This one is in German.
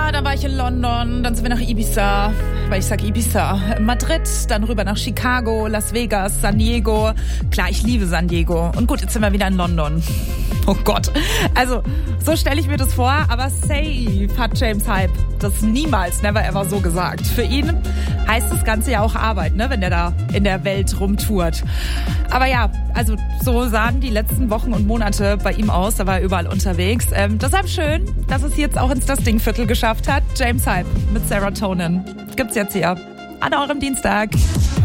Ja, dann war ich in London, dann sind wir nach Ibiza, weil ich sag Ibiza, Madrid, dann rüber nach Chicago, Las Vegas, San Diego. Klar, ich liebe San Diego. Und gut, jetzt sind wir wieder in London. Oh Gott. Also, so stelle ich mir das vor, aber safe hat James Hype das niemals, never ever so gesagt. Für ihn heißt das Ganze ja auch Arbeit, ne, wenn der da in der Welt rumtourt. Aber ja, also so sahen die letzten Wochen und Monate bei ihm aus, da war er überall unterwegs. Deshalb schön, dass es jetzt auch ins Das Ding-Viertel geschafft hat. James Hype mit Serotonin. Gibt's jetzt hier an eurem Dienstag.